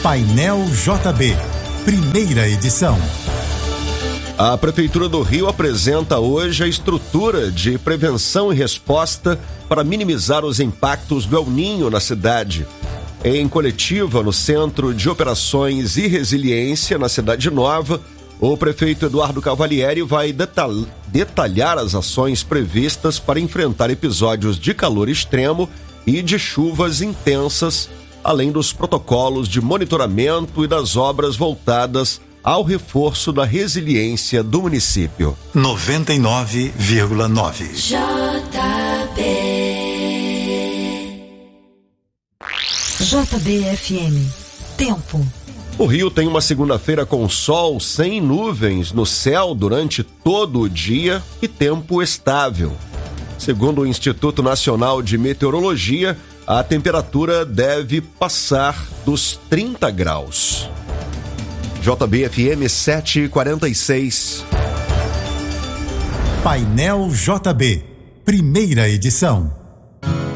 Painel JB, primeira edição. A Prefeitura do Rio apresenta hoje a estrutura de prevenção e resposta para minimizar os impactos do El Ninho na cidade. Em coletiva no Centro de Operações e Resiliência, na Cidade Nova, o prefeito Eduardo Cavalieri vai detalhar as ações previstas para enfrentar episódios de calor extremo e de chuvas intensas, além dos protocolos de monitoramento e das obras voltadas ao reforço da resiliência do município. 99,9 JBFM. Tempo. O Rio tem uma segunda-feira com sol sem nuvens no céu durante todo o dia e tempo estável. Segundo o Instituto Nacional de Meteorologia, a temperatura deve passar dos 30 graus. JBFM 746. Painel JB, primeira edição.